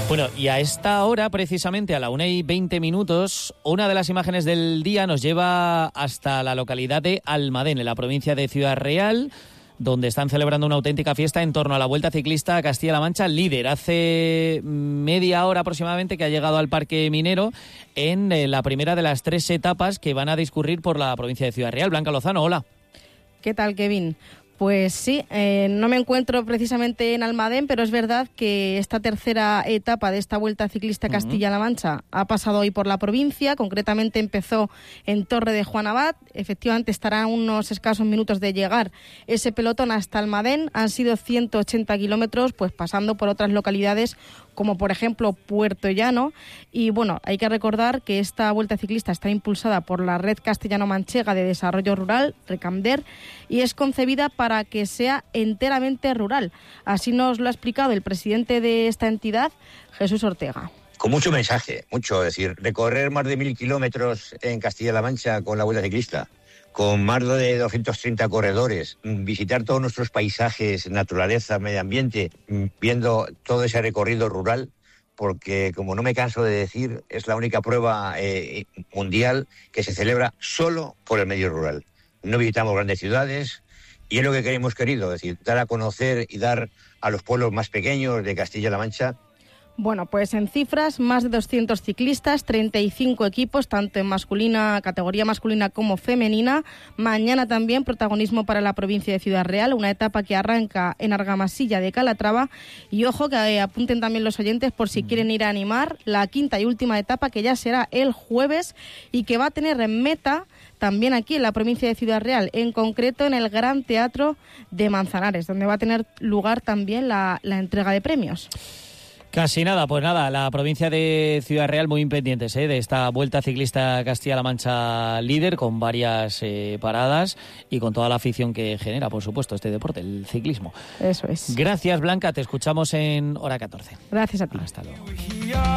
Bueno, y a esta hora, precisamente a la 1:20, una de las imágenes del día nos lleva hasta la localidad de Almadén, en la provincia de Ciudad Real, donde están celebrando una auténtica fiesta en torno a la Vuelta Ciclista a Castilla-La Mancha Líder. Hace media hora aproximadamente que ha llegado al Parque Minero en la primera de las 3 etapas que van a discurrir por la provincia de Ciudad Real. Blanca Lozano, hola. ¿Qué tal, Kevin? Pues sí, no me encuentro precisamente en Almadén, pero es verdad que esta tercera etapa de esta Vuelta Ciclista Castilla-La Mancha ha pasado hoy por la provincia, concretamente empezó en Torre de Juan Abad. Efectivamente estará a unos escasos minutos de llegar ese pelotón hasta Almadén. Han sido 180 kilómetros, pues pasando por otras localidades como por ejemplo Puerto Llano. Y bueno, hay que recordar que esta Vuelta Ciclista está impulsada por la Red Castellano-Manchega de Desarrollo Rural, Recamder, y es concebida para que sea enteramente rural. Así nos lo ha explicado el presidente de esta entidad, Jesús Ortega. Con mucho mensaje, mucho, es decir, recorrer más de 1.000 kilómetros en Castilla-La Mancha con la Vuelta Ciclista, con más de 230 corredores, visitar todos nuestros paisajes, naturaleza, medio ambiente, viendo todo ese recorrido rural, porque, como no me canso de decir, es la única prueba mundial que se celebra solo por el medio rural. No visitamos grandes ciudades y es lo que hemos querido, es decir, dar a conocer y dar a los pueblos más pequeños de Castilla-La Mancha. Bueno, pues en cifras, más de 200 ciclistas, 35 equipos, tanto en categoría masculina como femenina. Mañana también protagonismo para la provincia de Ciudad Real, una etapa que arranca en Argamasilla de Calatrava. Y ojo, que apunten también los oyentes por si quieren ir a animar la quinta y última etapa, que ya será el jueves y que va a tener en meta también aquí en la provincia de Ciudad Real, en concreto en el Gran Teatro de Manzanares, donde va a tener lugar también la entrega de premios. Casi nada, pues nada, la provincia de Ciudad Real muy pendientes de esta Vuelta Ciclista Castilla-La Mancha Líder, con varias paradas y con toda la afición que genera, por supuesto, este deporte, el ciclismo. Eso es. Gracias, Blanca, te escuchamos en hora 14. Gracias a ti. Hasta luego.